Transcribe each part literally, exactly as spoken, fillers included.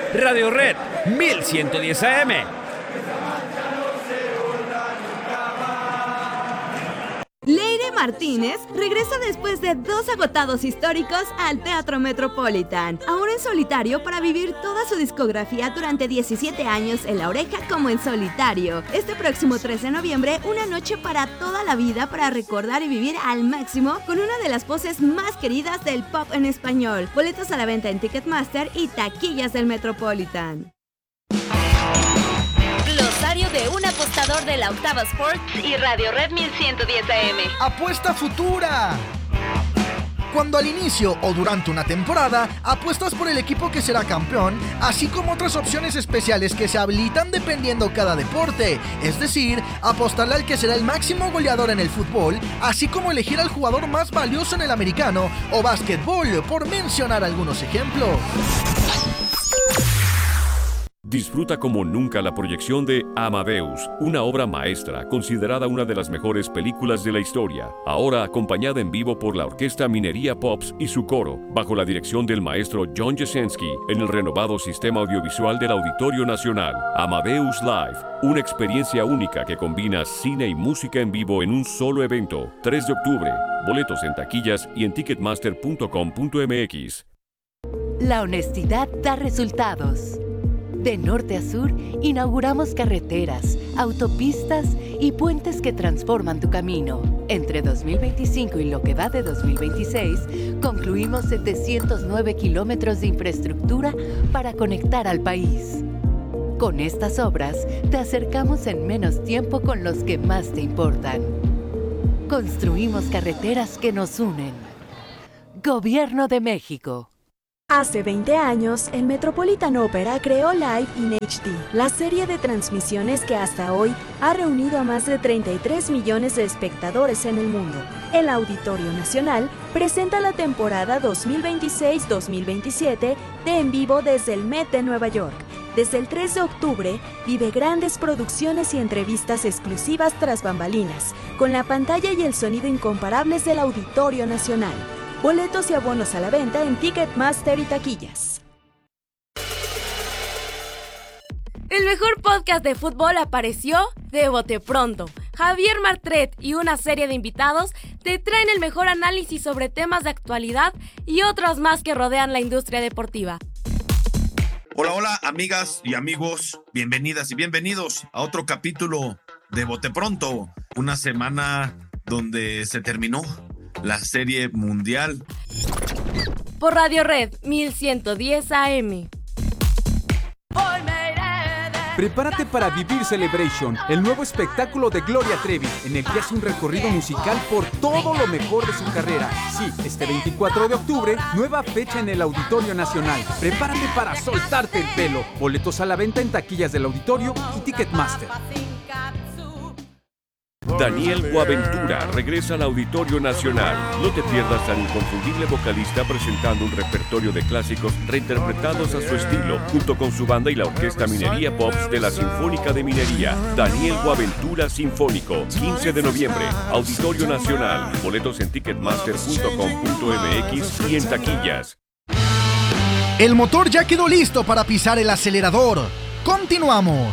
Radio Red mil ciento diez A M. Leire Martínez regresa después de dos agotados históricos al Teatro Metropolitan, ahora en solitario para vivir toda su discografía durante diecisiete años en La Oreja como en solitario. Este próximo tres de noviembre, una noche para toda la vida para recordar y vivir al máximo con una de las voces más queridas del pop en español. Boletos a la venta en Ticketmaster y taquillas del Metropolitan. Glosario de un apostador de la Octava Sports y Radio Red mil ciento diez A M. ¡Apuesta futura! Cuando al inicio o durante una temporada apuestas por el equipo que será campeón, así como otras opciones especiales que se habilitan dependiendo cada deporte, es decir, apostarle al que será el máximo goleador en el fútbol, así como elegir al jugador más valioso en el americano o básquetbol, por mencionar algunos ejemplos. Disfruta como nunca la proyección de Amadeus, una obra maestra considerada una de las mejores películas de la historia, ahora acompañada en vivo por la Orquesta Minería Pops y su coro, bajo la dirección del maestro John Jasenski, en el renovado sistema audiovisual del Auditorio Nacional. Amadeus Live, una experiencia única que combina cine y música en vivo en un solo evento. tres de octubre, boletos en taquillas y en ticketmaster punto com punto m x. La honestidad da resultados. De norte a sur, inauguramos carreteras, autopistas y puentes que transforman tu camino. Entre dos mil veinticinco y lo que va de dos mil veintiséis, concluimos setecientos nueve kilómetros de infraestructura para conectar al país. Con estas obras, te acercamos en menos tiempo con los que más te importan. Construimos carreteras que nos unen. Gobierno de México. Hace veinte años, el Metropolitan Opera creó Live in H D, la serie de transmisiones que hasta hoy ha reunido a más de treinta y tres millones de espectadores en el mundo. El Auditorio Nacional presenta la temporada dos mil veintiséis dos mil veintisiete de En Vivo desde el Met de Nueva York. Desde el tres de octubre, vive grandes producciones y entrevistas exclusivas tras bambalinas, con la pantalla y el sonido incomparables del Auditorio Nacional. Boletos y abonos a la venta en Ticketmaster y taquillas. El mejor podcast de fútbol apareció de bote pronto. Javier Martret y una serie de invitados te traen el mejor análisis sobre temas de actualidad y otros más que rodean la industria deportiva. Hola, hola, amigas y amigos. Bienvenidas y bienvenidos a otro capítulo de Bote Pronto. Una semana donde se terminó la serie mundial. Por Radio Red mil ciento diez A M. Prepárate para vivir Celebration, el nuevo espectáculo de Gloria Trevi, en el que hace un recorrido musical por todo lo mejor de su carrera. Sí, este veinticuatro de octubre, nueva fecha en el Auditorio Nacional. Prepárate para soltarte el pelo. Boletos a la venta en taquillas del Auditorio y Ticketmaster. Daniel Boaventura regresa al Auditorio Nacional. No te pierdas al inconfundible vocalista presentando un repertorio de clásicos reinterpretados a su estilo, junto con su banda y la Orquesta Minería Pops de la Sinfónica de Minería. Daniel Boaventura Sinfónico, quince de noviembre, Auditorio Nacional. Boletos en ticketmaster punto com punto m x y en taquillas. El motor ya quedó listo para pisar el acelerador. Continuamos.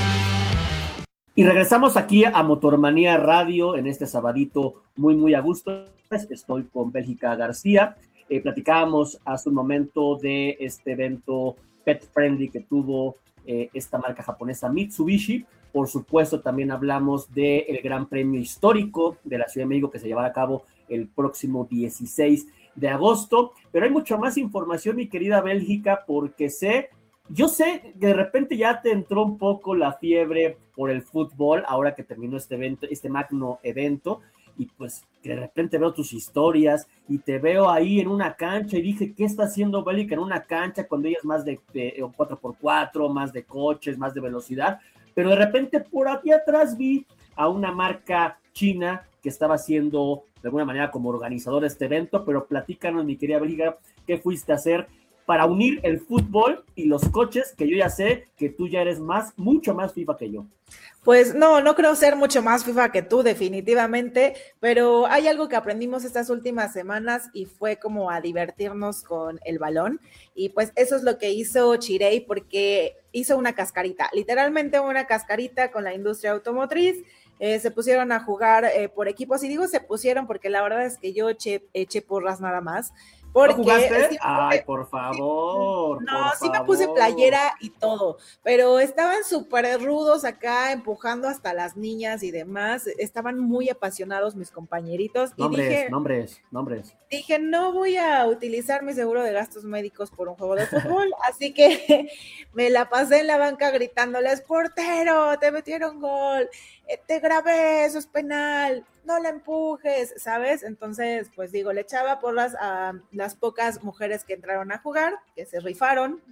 Y regresamos aquí a Motormanía Radio en este sabadito muy, muy a gusto. Estoy con Bélgica García. Eh, platicábamos hace un momento de este evento pet friendly que tuvo eh, esta marca japonesa Mitsubishi. Por supuesto, también hablamos del Gran Premio Histórico de la Ciudad de México que se llevará a cabo el próximo dieciséis de agosto. Pero hay mucha más información, mi querida Bélgica, porque sé... Yo sé que de repente ya te entró un poco la fiebre por el fútbol, ahora que terminó este evento, este magno evento, y pues de repente veo tus historias y te veo ahí en una cancha y dije, ¿qué está haciendo Bélgica en una cancha cuando ella es más de, de cuatro por cuatro, más de coches, más de velocidad? Pero de repente por aquí atrás vi a una marca china que estaba haciendo de alguna manera como organizador de este evento, pero platícanos, mi querida Bélgica, ¿qué fuiste a hacer? para unir el fútbol y los coches, que yo ya sé que tú ya eres más, mucho más FIFA que yo. Pues no, no creo ser mucho más FIFA que tú, definitivamente, pero hay algo que aprendimos estas últimas semanas y fue como a divertirnos con el balón, y pues eso es lo que hizo Chirey, porque hizo una cascarita, literalmente una cascarita con la industria automotriz. Eh, se pusieron a jugar eh, por equipos, y digo se pusieron porque la verdad es que yo eché, eché porras nada más. Porque ¿No jugaste? Siempre, Ay, por favor. No, por sí favor. me puse playera y todo, pero estaban súper rudos acá, empujando hasta las niñas y demás. Estaban muy apasionados mis compañeritos. Nombres, y dije, nombres, nombres. Dije, no voy a utilizar mi seguro de gastos médicos por un juego de fútbol, así que me la pasé en la banca gritándoles, portero, te metieron gol, te grabé, eso es penal, no la empujes, ¿sabes? Entonces, pues digo, le echaba porras a las pocas mujeres que entraron a jugar, que se rifaron,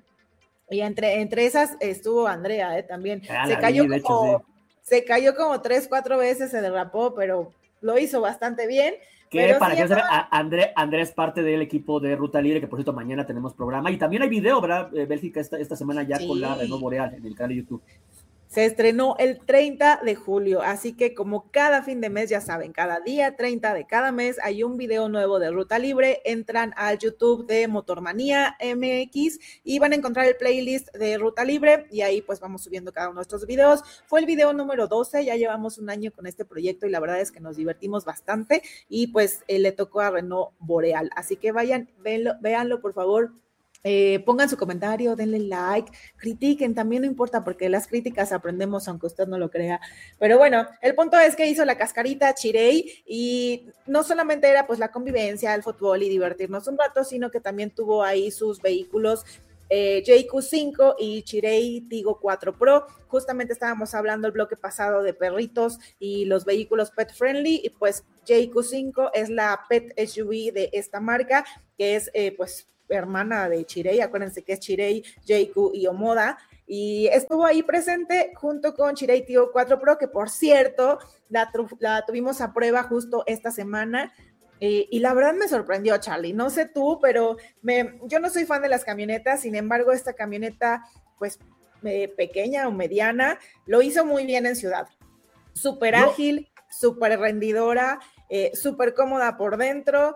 y entre, entre esas estuvo Andrea, ¿eh? También. Ah, se cayó vi, como, hecho, sí. se cayó como tres, cuatro veces, se derrapó, pero lo hizo bastante bien. Que pero para sí que sepa, André, André es parte del equipo de Ruta Libre, que por cierto mañana tenemos programa, y también hay video, ¿verdad? Eh, Bélgica esta, esta semana ya Sí. con la Renault Boreal en el canal de YouTube. Se estrenó el treinta de julio, así que como cada fin de mes, ya saben, cada día treinta de cada mes hay un video nuevo de Ruta Libre. Entran al YouTube de Motormanía M X y van a encontrar el playlist de Ruta Libre, y ahí pues vamos subiendo cada uno de nuestros videos. Fue el video número doce, ya llevamos un año con este proyecto y la verdad es que nos divertimos bastante, y pues eh, le tocó a Renault Boreal, así que vayan, véanlo, véanlo por favor. Eh, pongan su comentario, denle like, critiquen, también no importa, porque las críticas aprendemos aunque usted no lo crea. Pero bueno, el punto es que hizo la cascarita Chirey, y no solamente era pues la convivencia, el fútbol y divertirnos un rato, sino que también tuvo ahí sus vehículos eh, J Q cinco y Chirey Tiggo cuatro Pro. Justamente estábamos hablando el bloque pasado de perritos y los vehículos pet friendly, y pues J Q cinco es la pet S U V de esta marca, que es eh, pues hermana de Chirey. Acuérdense que es Chirey, J Q y Omoda, y estuvo ahí presente junto con Chirey Tiggo cuatro Pro, que por cierto la, la tuvimos a prueba justo esta semana, eh, y la verdad me sorprendió, Charlie, no sé tú, pero me, yo no soy fan de las camionetas, sin embargo esta camioneta pues eh, pequeña o mediana lo hizo muy bien en ciudad, súper No. ágil, súper rendidora, eh, súper cómoda por dentro,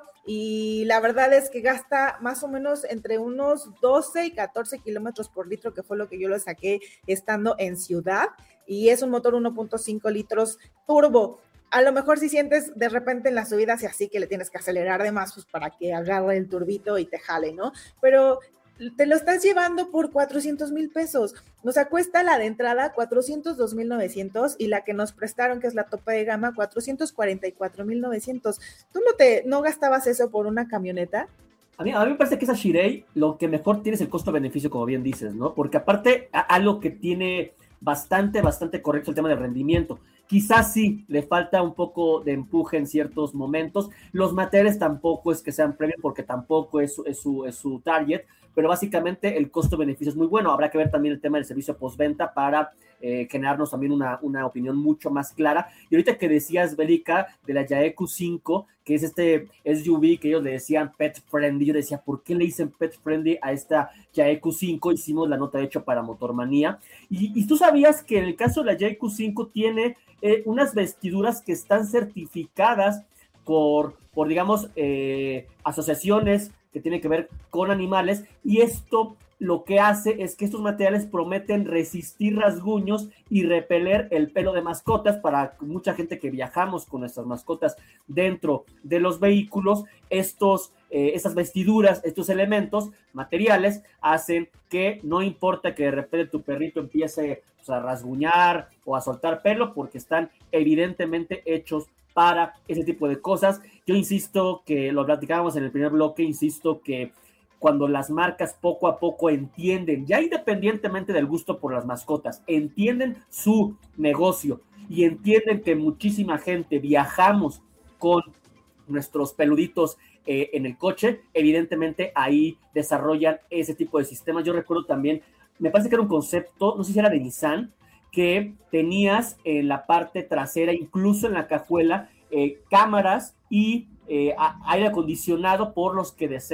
y la verdad es que gasta más o menos entre unos doce y catorce kilómetros por litro, que fue lo que yo lo saqué estando en ciudad, y es un motor uno punto cinco litros turbo. A lo mejor si sientes de repente en las subidas y así que le tienes que acelerar de más, pues para que agarre el turbito y te jale, ¿no? Pero te lo estás llevando por cuatrocientos mil pesos. Nos cuesta la de entrada cuatrocientos dos mil novecientos, y la que nos prestaron, que es la tope de gama, cuatrocientos cuarenta y cuatro mil novecientos. ¿Tú no te no gastabas eso por una camioneta? A mí, a mí me parece que esa Chirey lo que mejor tiene es el costo-beneficio, como bien dices, ¿no? Porque aparte, a, algo que tiene bastante, bastante correcto el tema del rendimiento. Quizás sí le falta un poco de empuje en ciertos momentos. Los materiales tampoco es que sean premium, porque tampoco es, es, su, es su target, pero básicamente el costo-beneficio es muy bueno. Habrá que ver también el tema del servicio postventa para eh, generarnos también una, una opinión mucho más clara. Y ahorita que decías, Bélica, de la J Q cinco, que es este S U V que ellos le decían pet friendly, yo decía, ¿por qué le dicen pet friendly a esta J Q cinco? Hicimos la nota de hecho para Motormanía. Y, y tú sabías que en el caso de la J Q cinco tiene eh, unas vestiduras que están certificadas por, por digamos, eh, asociaciones que tienen que ver con animales, y esto lo que hace es que estos materiales prometen resistir rasguños y repeler el pelo de mascotas. Para mucha gente que viajamos con nuestras mascotas dentro de los vehículos, estos, eh, estas vestiduras, estos elementos materiales hacen que no importa que de repente tu perrito empiece pues, a rasguñar o a soltar pelo, porque están evidentemente hechos para ese tipo de cosas. Yo insisto que lo platicábamos en el primer bloque, insisto que cuando las marcas poco a poco entienden, ya independientemente del gusto por las mascotas, entienden su negocio y entienden que muchísima gente viajamos con nuestros peluditos eh, en el coche, evidentemente ahí desarrollan ese tipo de sistemas. Yo recuerdo también, me parece que era un concepto, no sé si era de Nissan, que tenías en la parte trasera, incluso en la cajuela, eh, cámaras y eh, a, aire acondicionado por los que desean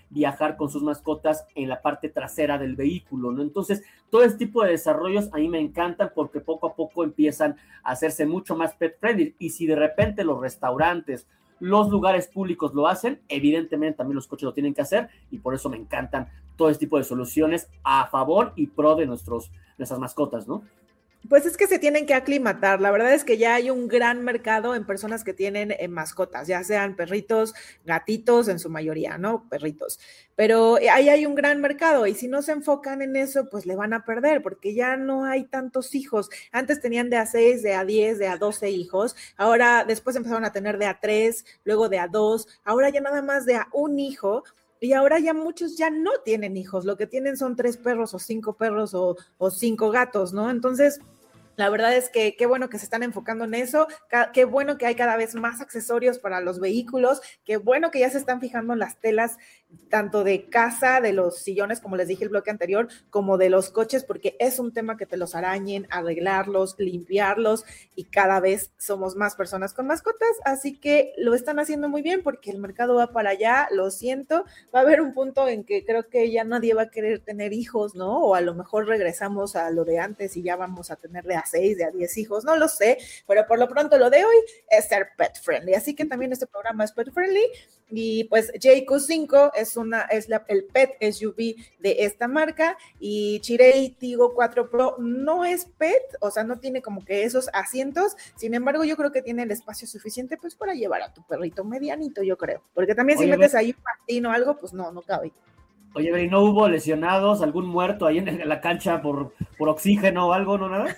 viajar con sus mascotas en la parte trasera del vehículo, ¿no? Entonces, todo este tipo de desarrollos a mí me encantan porque poco a poco empiezan a hacerse mucho más pet friendly, y si de repente los restaurantes, los lugares públicos lo hacen, evidentemente también los coches lo tienen que hacer, y por eso me encantan todo este tipo de soluciones a favor y pro de nuestros, nuestras mascotas, ¿no? Pues es que se tienen que aclimatar. La verdad es que ya hay un gran mercado en personas que tienen eh, mascotas, ya sean perritos, gatitos, en su mayoría, ¿no? Perritos. Pero ahí hay un gran mercado, y si no se enfocan en eso, pues le van a perder, porque ya no hay tantos hijos. Antes tenían de a seis, de a diez, de a doce hijos. Ahora, después empezaron a tener de a tres, luego de a dos. Ahora ya nada más de a un hijo. Y ahora ya muchos ya no tienen hijos, lo que tienen son tres perros o cinco perros o, o cinco gatos, ¿no? Entonces, la verdad es que qué bueno que se están enfocando en eso, qué bueno que hay cada vez más accesorios para los vehículos, qué bueno que ya se están fijando en las telas, tanto de casa, de los sillones, como les dije el bloque anterior, como de los coches, porque es un tema que te los arañen, arreglarlos, limpiarlos, y cada vez somos más personas con mascotas, así que lo están haciendo muy bien porque el mercado va para allá, lo siento, va a haber un punto en que creo que ya nadie va a querer tener hijos, ¿no? O a lo mejor regresamos a lo de antes y ya vamos a tener de a seis, de a diez hijos, no lo sé, pero por lo pronto lo de hoy es ser pet friendly, así que también este programa es pet friendly, y pues J Q cinco es una, es la, el pet S U V de esta marca, y Chery Tiggo cuatro Pro no es pet, o sea, no tiene como que esos asientos, sin embargo, yo creo que tiene el espacio suficiente pues para llevar a tu perrito medianito, yo creo, porque también si Oye, metes ahí un patín o algo, pues no, no cabe. Oye, ¿y no hubo lesionados, algún muerto ahí en la cancha por, por oxígeno o algo, no nada?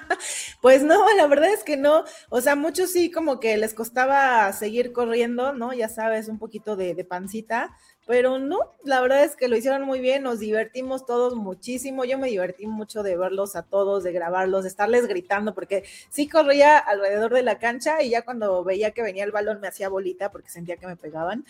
Pues no, la verdad es que no, o sea, muchos sí como que les costaba seguir corriendo, ¿no? Ya sabes, un poquito de, de pancita, pero no, la verdad es que lo hicieron muy bien, nos divertimos todos muchísimo, yo me divertí mucho de verlos a todos, de grabarlos, de estarles gritando, porque sí corría alrededor de la cancha y ya cuando veía que venía el balón me hacía bolita porque sentía que me pegaban.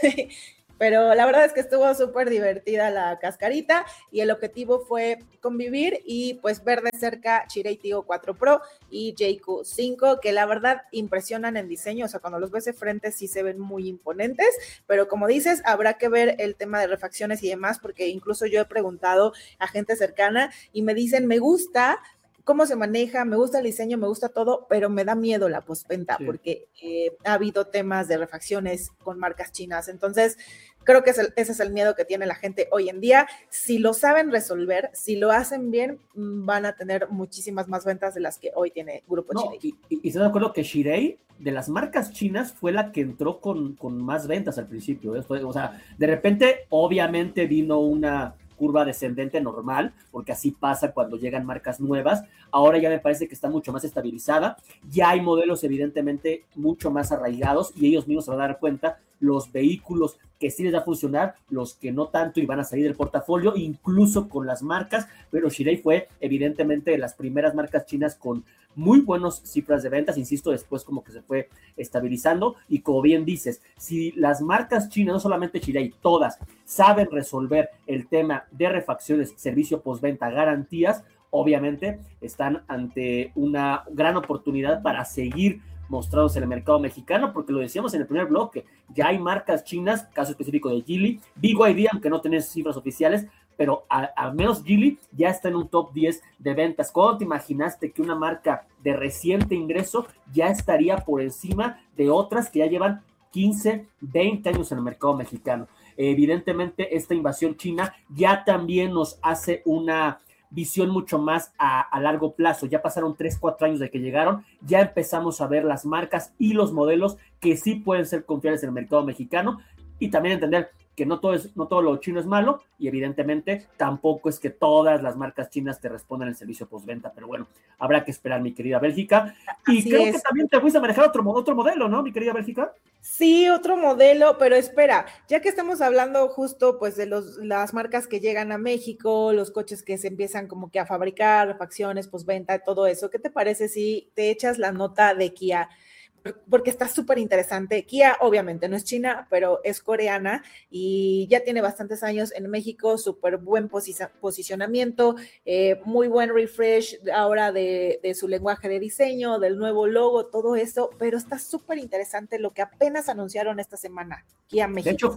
Pero la verdad es que estuvo súper divertida la cascarita, y el objetivo fue convivir y pues ver de cerca Chery Tiggo cuatro Pro y J Q cinco, que la verdad impresionan en diseño, o sea, cuando los ves de frente sí se ven muy imponentes, pero como dices, habrá que ver el tema de refacciones y demás, porque incluso yo he preguntado a gente cercana y me dicen, me gusta cómo se maneja, me gusta el diseño, me gusta todo, pero me da miedo la postventa, sí, porque eh, ha habido temas de refacciones con marcas chinas, entonces creo que es el, ese es el miedo que tiene la gente hoy en día. Si lo saben resolver, si lo hacen bien, van a tener muchísimas más ventas de las que hoy tiene Grupo no, Chery. Y, y, y se me acuerdo que Chery, de las marcas chinas, fue la que entró con, con más ventas al principio, ¿eh? Fue, o sea, de repente, obviamente vino una curva descendente normal, porque así pasa cuando llegan marcas nuevas. Ahora ya me parece que está mucho más estabilizada, ya hay modelos evidentemente mucho más arraigados, y ellos mismos se van a dar cuenta los vehículos que sí les va a funcionar, los que no tanto, y van a salir del portafolio, incluso con las marcas, pero Chery fue evidentemente de las primeras marcas chinas con muy buenas cifras de ventas, insisto, después como que se fue estabilizando, y como bien dices, si las marcas chinas, no solamente Chery, todas, saben resolver el tema de refacciones, servicio postventa, garantías, obviamente están ante una gran oportunidad para seguir mostrados en el mercado mexicano, porque lo decíamos en el primer bloque, ya hay marcas chinas, caso específico de Geely, B Y D, aunque no tenés cifras oficiales, pero al menos Geely ya está en un top diez de ventas. ¿Cuándo te imaginaste que una marca de reciente ingreso ya estaría por encima de otras que ya llevan quince, veinte años en el mercado mexicano? Evidentemente, esta invasión china ya también nos hace una visión mucho más a, a largo plazo. Ya pasaron tres, cuatro años de que llegaron, ya empezamos a ver las marcas y los modelos que sí pueden ser confiables en el mercado mexicano, y también entender que no todo, es, no todo lo chino es malo, y evidentemente tampoco es que todas las marcas chinas te respondan el servicio postventa, pero bueno, habrá que esperar, mi querida Bélgica. Y Así creo es. que también te fuiste a manejar otro, otro modelo, ¿no, mi querida Bélgica? Sí, otro modelo, pero espera, ya que estamos hablando justo pues de los, las marcas que llegan a México, los coches que se empiezan como que a fabricar, refacciones, postventa, todo eso, ¿qué te parece si te echas la nota de Kia? Porque está súper interesante. Kia obviamente no es china, pero es coreana y ya tiene bastantes años en México, súper buen posi- posicionamiento, eh, muy buen refresh ahora de, de su lenguaje de diseño, del nuevo logo, todo eso, pero está súper interesante lo que apenas anunciaron esta semana, Kia México. De hecho,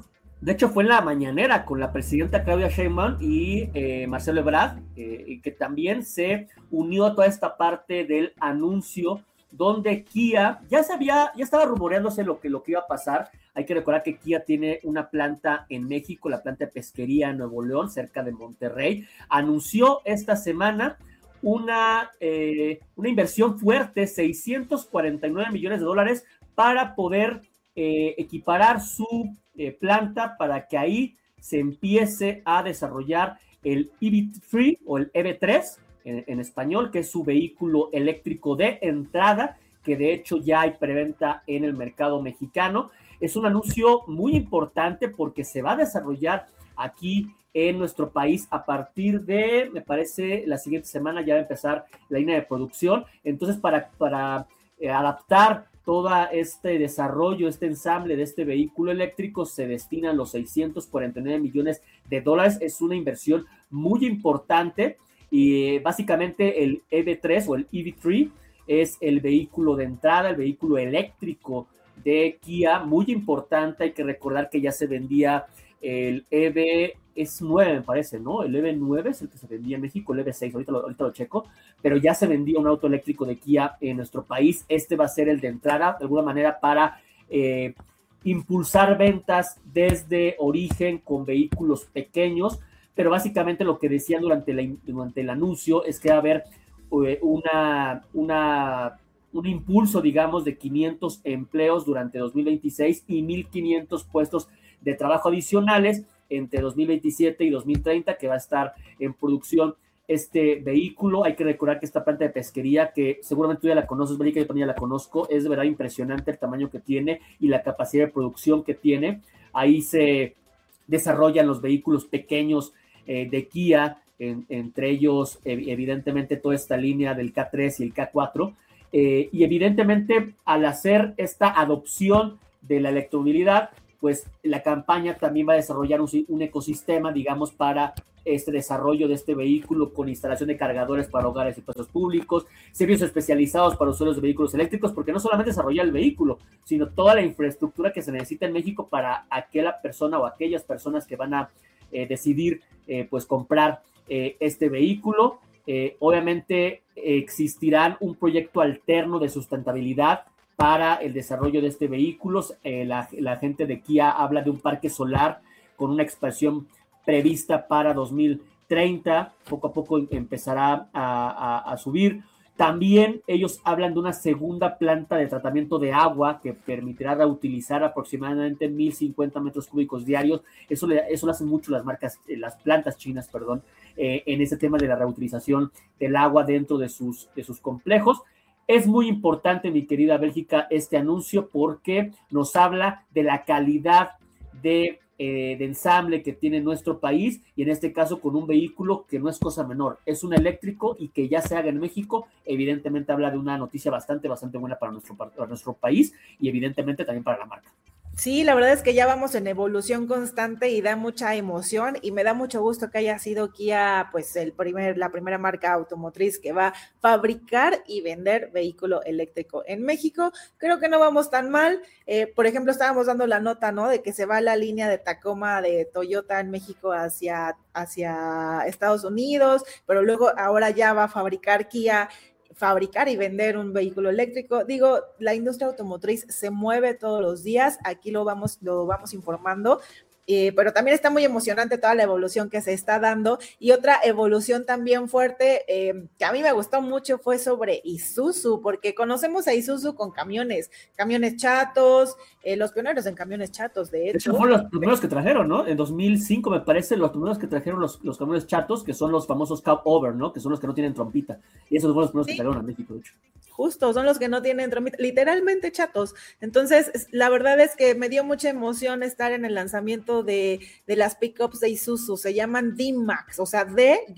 De hecho, fue en la mañanera con la presidenta Claudia Sheinbaum y eh, Marcelo Ebrard, eh, y que también se unió a toda esta parte del anuncio donde Kia, ya sabía, ya estaba rumoreándose lo que, lo que iba a pasar. Hay que recordar que Kia tiene una planta en México, la planta de pesquería en Nuevo León, cerca de Monterrey. Anunció esta semana una, eh, una inversión fuerte, seiscientos cuarenta y nueve millones de dólares, para poder eh, equiparar su eh, planta para que ahí se empiece a desarrollar el E V tres o el E V tres en, en español, que es su vehículo eléctrico de entrada, que de hecho ya hay preventa en el mercado mexicano. Es un anuncio muy importante porque se va a desarrollar aquí en nuestro país a partir de, me parece, la siguiente semana ya va a empezar la línea de producción. Entonces, para, para eh, adaptar todo este desarrollo, este ensamble de este vehículo eléctrico, se destinan los seiscientos cuarenta y nueve millones de dólares. Es una inversión muy importante y eh, básicamente el E V tres o el E V tres es el vehículo de entrada, el vehículo eléctrico de Kia, muy importante. Hay que recordar que ya se vendía el E V, es nueve me parece, ¿no? El E V nueve es el que se vendía en México, el E V seis, ahorita lo, ahorita lo checo, pero ya se vendía un auto eléctrico de Kia en nuestro país. Este va a ser el de entrada, de alguna manera, para eh, impulsar ventas desde origen con vehículos pequeños, pero básicamente lo que decían durante, la, durante el anuncio es que va a haber eh, una, una, un impulso, digamos, de quinientos empleos durante dos mil veintiséis y mil quinientos puestos de trabajo adicionales entre dos mil veintisiete y dos mil treinta, que va a estar en producción este vehículo. Hay que recordar que esta planta de pesquería, que seguramente tú ya la conoces, Berica, yo también ya la conozco, es de verdad impresionante el tamaño que tiene y la capacidad de producción que tiene. Ahí se desarrollan los vehículos pequeños eh, de Kia, en, entre ellos evidentemente toda esta línea del K tres y el K cuatro, eh, y evidentemente al hacer esta adopción de la electromovilidad, pues la campaña también va a desarrollar un, un ecosistema, digamos, para este desarrollo de este vehículo, con instalación de cargadores para hogares y puestos públicos, servicios especializados para usuarios de vehículos eléctricos, porque no solamente desarrolla el vehículo, sino toda la infraestructura que se necesita en México para aquella persona o aquellas personas que van a eh, decidir eh, pues comprar eh, este vehículo. Eh, obviamente eh, existirá un proyecto alterno de sustentabilidad para el desarrollo de este vehículo. Eh, la, la gente de Kia habla de un parque solar con una expansión prevista para dos mil treinta, poco a poco empezará a, a, a subir. También ellos hablan de una segunda planta de tratamiento de agua que permitirá reutilizar aproximadamente mil cincuenta metros cúbicos diarios. Eso le, eso lo hacen mucho las marcas, las plantas chinas, perdón, eh, en ese tema de la reutilización del agua dentro de sus, de sus complejos. Es muy importante, mi querida Bélgica, este anuncio porque nos habla de la calidad de, eh, de ensamble que tiene nuestro país, y en este caso con un vehículo que no es cosa menor, es un eléctrico y que ya se haga en México. Evidentemente habla de una noticia bastante, bastante buena para nuestro, para nuestro país y evidentemente también para la marca. Sí, la verdad es que ya vamos en evolución constante y da mucha emoción, y me da mucho gusto que haya sido Kia, pues el primer, la primera marca automotriz que va a fabricar y vender vehículo eléctrico en México. Creo que no vamos tan mal. Eh, por ejemplo, estábamos dando la nota, ¿no? De que se va la línea de Tacoma de Toyota en México hacia, hacia Estados Unidos, pero luego ahora ya va a fabricar Kia, fabricar y vender un vehículo eléctrico. Digo, la industria automotriz se mueve todos los días, aquí lo vamos, lo vamos informando, eh, pero también está muy emocionante toda la evolución que se está dando. Y otra evolución también fuerte, eh, que a mí me gustó mucho, fue sobre Isuzu, porque conocemos a Isuzu con camiones, camiones chatos, eh, los pioneros en camiones chatos, de hecho. Esos fueron los primeros que trajeron, ¿no? En dos mil cinco, me parece, los primeros que trajeron los, los camiones chatos, que son los famosos cab over, ¿no? Que son los que no tienen trompita. Y esos fueron los primeros sí. que trajeron a México, de hecho. Justo, son los que no tienen trompita, literalmente chatos. Entonces, la verdad es que me dio mucha emoción estar en el lanzamiento de, de las pickups de Isuzu. Se llaman D-Max, o sea,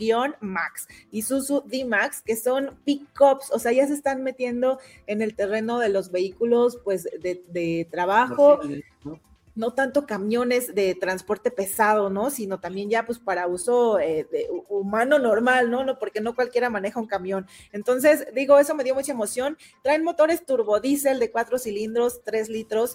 D-Max. Isuzu D-Max, que son pickups, o sea, ya se están metiendo en el terreno de los vehículos, pues, de, de trabajo. ¿No? No tanto camiones de transporte pesado, ¿no? Sino también ya pues para uso eh, de, humano normal, ¿no? ¿no? Porque no cualquiera maneja un camión. Entonces, digo, eso me dio mucha emoción. Traen motores turbodiesel de cuatro cilindros, tres litros.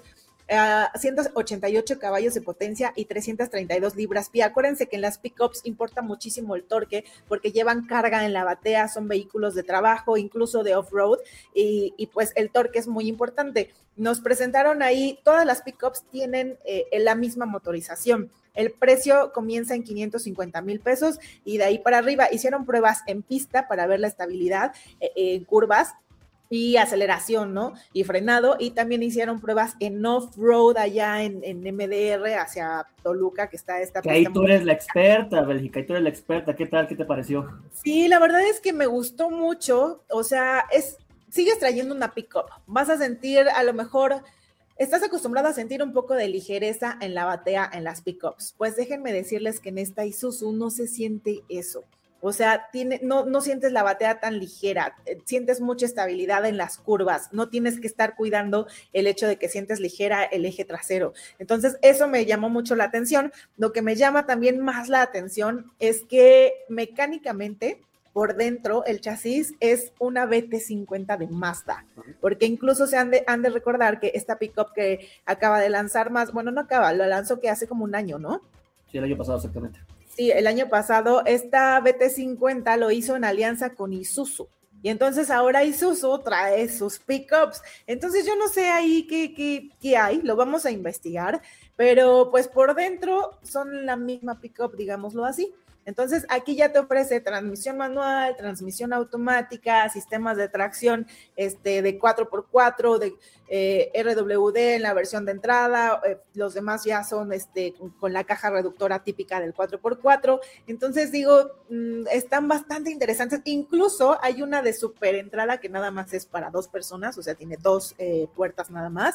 uh, ciento ochenta y ocho caballos de potencia y trescientas treinta y dos libras-pie. Acuérdense que en las pickups importa muchísimo el torque porque llevan carga en la batea, son vehículos de trabajo, incluso de off-road, y, y pues el torque es muy importante. Nos presentaron ahí, todas las pickups tienen eh, la misma motorización. El precio comienza en quinientos cincuenta mil pesos y de ahí para arriba. Hicieron pruebas en pista para ver la estabilidad eh, en curvas y aceleración, ¿no? Y frenado, y también hicieron pruebas en off-road allá en, en M D R hacia Toluca, que está esta que ahí tú eres la experta, Bélgica, ahí tú eres la experta. ¿Qué tal? ¿Qué te pareció? Sí, la verdad es que me gustó mucho. O sea, es sigues trayendo una pick-up. Vas a sentir, a lo mejor, estás acostumbrado a sentir un poco de ligereza en la batea en las pick-ups. Pues déjenme decirles que en esta Isuzu no se siente eso. O sea, tiene, no, no sientes la batea tan ligera, sientes mucha estabilidad en las curvas, no tienes que estar cuidando el hecho de que sientes ligera el eje trasero. Entonces, eso me llamó mucho la atención. Lo que me llama también más la atención es que mecánicamente, por dentro, el chasis es una B T cincuenta de Mazda, porque incluso se han de, han de recordar que esta pickup que acaba de lanzar más, bueno, no acaba, lo lanzó que hace como un año, ¿no? Sí, el año pasado exactamente. Sí, el año pasado esta B T cincuenta lo hizo en alianza con Isuzu. Y entonces ahora Isuzu trae sus pickups. Entonces yo no sé ahí qué, qué, qué hay, lo vamos a investigar, pero pues por dentro son la misma pickup, digámoslo así. Entonces aquí ya te ofrece transmisión manual, transmisión automática, sistemas de tracción este, de cuatro por cuatro, de eh, R W D en la versión de entrada, eh, los demás ya son este, con, con la caja reductora típica del cuatro por cuatro. Entonces digo, mmm, están bastante interesantes. Incluso hay una de super entrada que nada más es para dos personas, o sea, tiene dos eh, puertas nada más,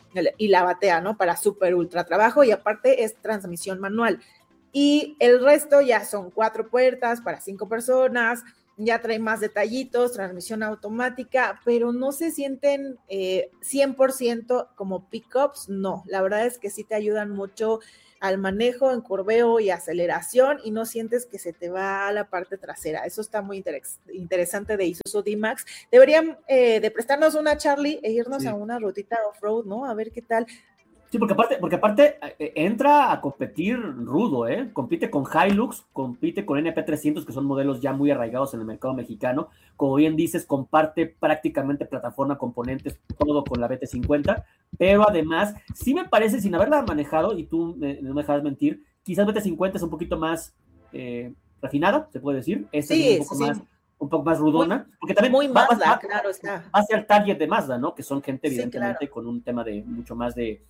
y la batea, ¿no? Para super ultra trabajo, y aparte es transmisión manual. Y el resto ya son cuatro puertas para cinco personas, ya trae más detallitos, transmisión automática, pero no se sienten eh, cien por ciento como pickups, no. La verdad es que sí te ayudan mucho al manejo en curveo y aceleración y no sientes que se te va a la parte trasera. Eso está muy interes- interesante de Isuzu D-Max. Deberían eh, de prestarnos una, Charlie, e irnos sí. a una rutita off-road, ¿no? A ver qué tal. Sí, porque aparte, porque aparte eh, entra a competir rudo, ¿eh? Compite con Hilux, compite con N P trescientos, que son modelos ya muy arraigados en el mercado mexicano. Como bien dices, comparte prácticamente plataforma, componentes, todo con la B T cincuenta, pero además, sí me parece, sin haberla manejado, y tú me, no me dejas mentir, quizás B T cincuenta es un poquito más eh, refinada, se puede decir. Esta sí, es un poco sí. más... un poco más rudona, muy, porque también muy va, Mazda, va, claro está. Va hacia el target de Mazda, ¿no? Que son gente, evidentemente, sí, claro, con un tema de mucho más de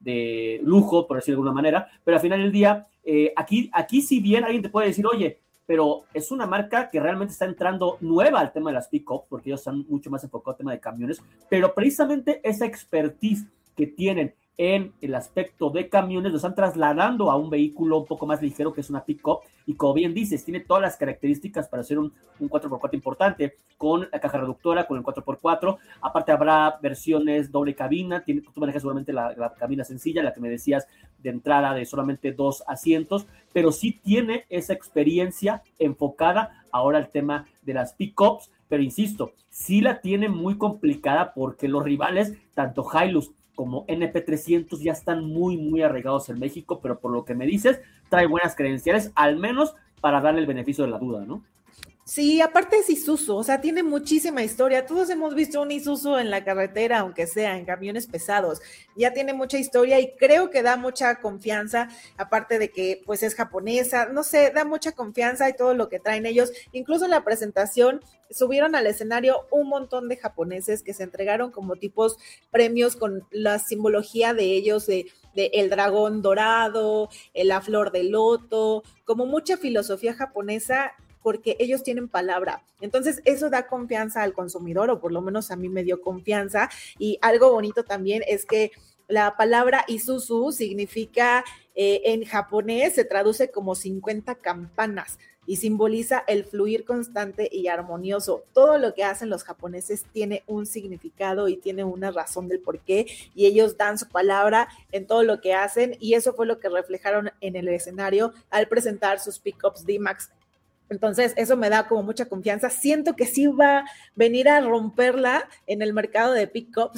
de lujo, por decirlo de alguna manera, pero al final del día, eh, aquí, aquí si bien alguien te puede decir, oye, pero es una marca que realmente está entrando nueva al tema de las pick-up, porque ellos están mucho más enfocados al tema de camiones, pero precisamente esa expertise que tienen en el aspecto de camiones lo están trasladando a un vehículo un poco más ligero que es una pick-up, y como bien dices, tiene todas las características para ser un, un cuatro por cuatro importante, con la caja reductora, con el cuatro por cuatro, aparte habrá versiones doble cabina, tiene, tú manejas seguramente la, la cabina sencilla, la que me decías de entrada de solamente dos asientos, pero sí tiene esa experiencia enfocada ahora al tema de las pick-ups, pero insisto, sí la tiene muy complicada porque los rivales, tanto Hilux como N P trescientos ya están muy, muy arraigados en México, pero por lo que me dices, trae buenas credenciales, al menos para darle el beneficio de la duda, ¿no? Sí, aparte es Isuzu, o sea, tiene muchísima historia. Todos hemos visto un Isuzu en la carretera, aunque sea en camiones pesados. Ya tiene mucha historia y creo que da mucha confianza, aparte de que pues es japonesa, no sé, da mucha confianza y todo lo que traen ellos. Incluso en la presentación subieron al escenario un montón de japoneses que se entregaron como tipos premios con la simbología de ellos, de, de el dragón dorado, la flor de loto, como mucha filosofía japonesa, porque ellos tienen palabra. Entonces, eso da confianza al consumidor, o por lo menos a mí me dio confianza. Y algo bonito también es que la palabra Isuzu significa, eh, en japonés, se traduce como cincuenta campanas y simboliza el fluir constante y armonioso. Todo lo que hacen los japoneses tiene un significado y tiene una razón del por qué, y ellos dan su palabra en todo lo que hacen, y eso fue lo que reflejaron en el escenario al presentar sus pickups D-Max. Entonces, eso me da como mucha confianza. Siento que sí va a venir a romperla en el mercado de pickups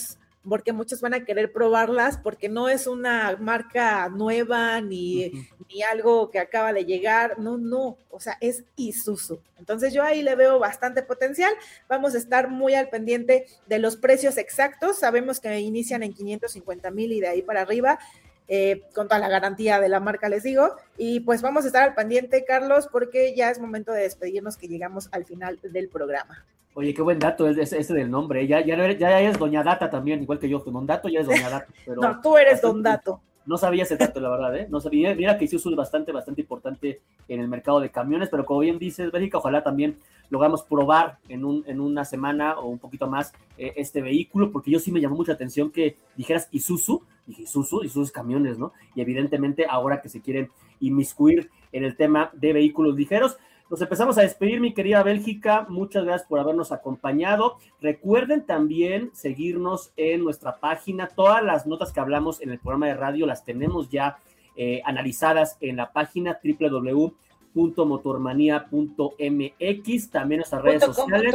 porque muchos van a querer probarlas porque no es una marca nueva ni, uh-huh. ni algo que acaba de llegar, no, no, o sea, es Isuzu. Entonces yo ahí le veo bastante potencial, vamos a estar muy al pendiente de los precios exactos, sabemos que inician en quinientos cincuenta mil y de ahí para arriba, eh, con toda la garantía de la marca les digo, y pues vamos a estar al pendiente, Carlos, porque ya es momento de despedirnos que llegamos al final del programa. Oye, qué buen dato ese, ese del nombre, ya, ya, ya es Doña Data también, igual que yo, Don Dato ya es Doña Data. Pero no, tú eres Don Dato. No sabía ese dato, la verdad, ¿eh? No sabía, mira que Isuzu es bastante, bastante importante en el mercado de camiones, pero como bien dices, Bélgica, ojalá también logramos probar en, un, en una semana o un poquito más eh, este vehículo, porque yo sí me llamó mucha atención que dijeras Isuzu, dije Isuzu, Isuzu es camiones, ¿no? Y evidentemente ahora que se quieren inmiscuir en el tema de vehículos ligeros, nos empezamos a despedir, mi querida Bélgica, muchas gracias por habernos acompañado. Recuerden también seguirnos en nuestra página, todas las notas que hablamos en el programa de radio las tenemos ya eh, analizadas en la página doble u doble u doble u punto motormanía punto m x, también nuestras redes sociales.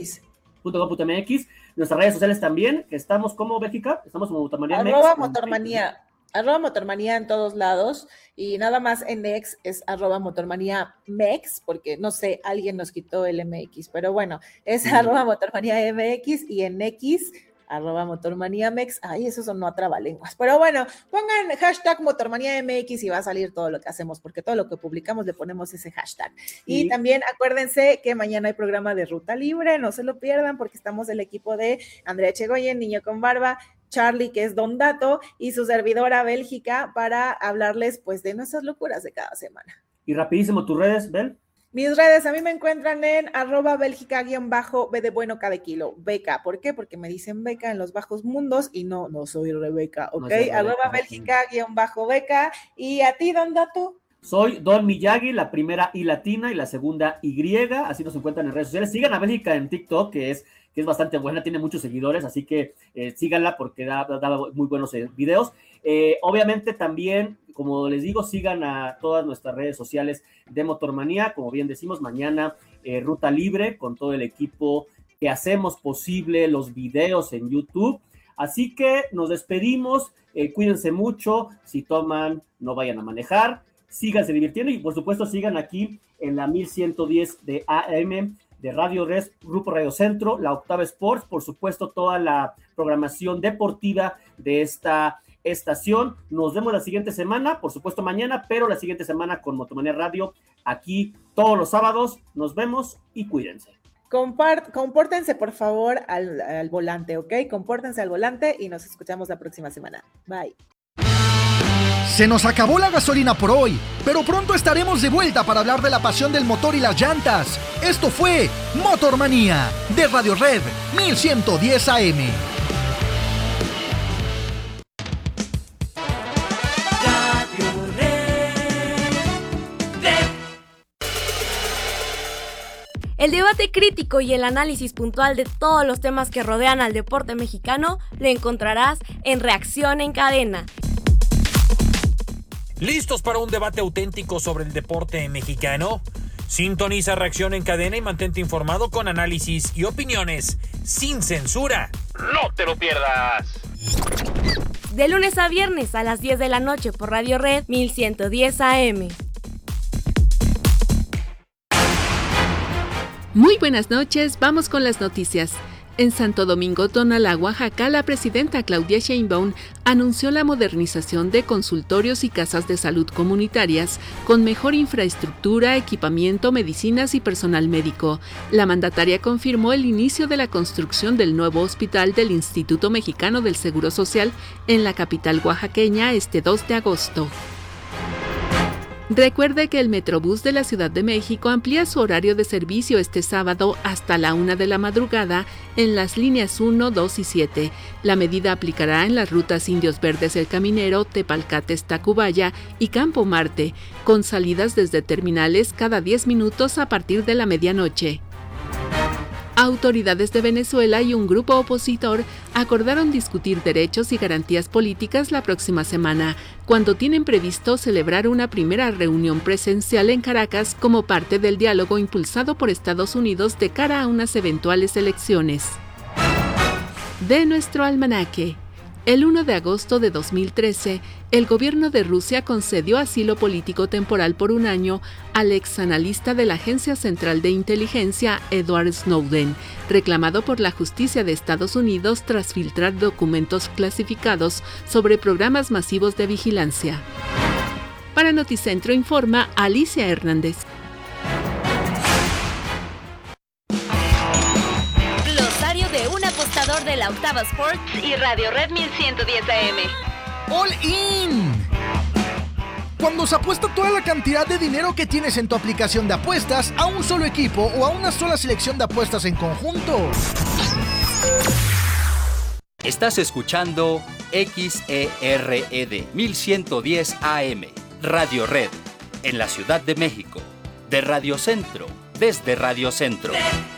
punto com punto m x, nuestras redes sociales también, que estamos como Bélgica, estamos como Motormanía. Arroba Motormanía. Arroba Motormanía en todos lados y nada más en X es arroba Motormanía Mex, porque no sé, alguien nos quitó el M X, pero bueno, es sí. arroba Motormanía M X y en X arroba Motormanía Mex, ay, eso son no trabalenguas, pero bueno, pongan hashtag Motormanía M X y va a salir todo lo que hacemos, porque todo lo que publicamos le ponemos ese hashtag. Sí. Y también acuérdense que mañana hay programa de Ruta Libre, no se lo pierdan, porque estamos el equipo de Andrea Echegoyen, Niño con Barba, Charlie, que es Don Dato, y su servidora Bélgica, para hablarles pues de nuestras locuras de cada semana. Y rapidísimo, tus redes, Bel. Mis redes, a mí me encuentran en arroba Bélgica guión bajo B de bueno cada kilo, Beca. ¿Por qué? Porque me dicen Beca en los bajos mundos y no, no soy Rebeca, ¿ok? No soy Rebeca, arroba Bélgica guión bajo Beca. Y a ti, Don Dato. Soy Don Miyagi, la primera I latina y la segunda Y, así nos encuentran en redes sociales. Sigan a Bélgica en TikTok, que es que es bastante buena, tiene muchos seguidores, así que eh, síganla porque da, da muy buenos eh, videos. Eh, obviamente también, como les digo, sigan a todas nuestras redes sociales de Motormanía, como bien decimos, mañana eh, Ruta Libre con todo el equipo que hacemos posible los videos en YouTube. Así que nos despedimos, eh, cuídense mucho, si toman, no vayan a manejar, síganse divirtiendo y por supuesto sigan aquí en la mil ciento diez de A M de Radio Res, Grupo Radio Centro, la Octava Sports, por supuesto toda la programación deportiva de esta estación. Nos vemos la siguiente semana, por supuesto mañana, pero la siguiente semana con Motormanía Radio, aquí todos los sábados. Nos vemos y cuídense. Compart- compórtense por favor al, al volante, ¿ok? Compórtense al volante y nos escuchamos la próxima semana. Bye. Se nos acabó la gasolina por hoy, pero pronto estaremos de vuelta para hablar de la pasión del motor y las llantas. Esto fue Motormanía de Radio Red mil ciento diez A M. El debate crítico y el análisis puntual de todos los temas que rodean al deporte mexicano lo encontrarás en Reacción en Cadena. ¿Listos para un debate auténtico sobre el deporte mexicano? Sintoniza Reacción en Cadena y mantente informado con análisis y opiniones sin censura. ¡No te lo pierdas! De lunes a viernes a las diez de la noche por Radio Red mil ciento diez A M. Muy buenas noches, vamos con las noticias. En Santo Domingo, Tonalá, Oaxaca, la presidenta Claudia Sheinbaum anunció la modernización de consultorios y casas de salud comunitarias con mejor infraestructura, equipamiento, medicinas y personal médico. La mandataria confirmó el inicio de la construcción del nuevo hospital del Instituto Mexicano del Seguro Social en la capital oaxaqueña este dos de agosto. Recuerde que el Metrobús de la Ciudad de México amplía su horario de servicio este sábado hasta la una de la madrugada en las líneas uno, dos y siete. La medida aplicará en las rutas Indios Verdes El Caminero, Tepalcates Tacubaya y Campo Marte, con salidas desde terminales cada diez minutos a partir de la medianoche. Autoridades de Venezuela y un grupo opositor acordaron discutir derechos y garantías políticas la próxima semana, cuando tienen previsto celebrar una primera reunión presencial en Caracas como parte del diálogo impulsado por Estados Unidos de cara a unas eventuales elecciones. De nuestro almanaque. El primero de agosto de dos mil trece, el gobierno de Rusia concedió asilo político temporal por un año al exanalista de la Agencia Central de Inteligencia, Edward Snowden, reclamado por la justicia de Estados Unidos tras filtrar documentos clasificados sobre programas masivos de vigilancia. Para Noticentro informa Alicia Hernández. De un apostador de la Octava Sports y Radio Red mil ciento diez A M. All in. Cuando se apuesta toda la cantidad de dinero que tienes en tu aplicación de apuestas a un solo equipo o a una sola selección de apuestas en conjunto. Estás escuchando X E R E D mil ciento diez A M, Radio Red, en la Ciudad de México, de Radio Centro, desde Radio Centro.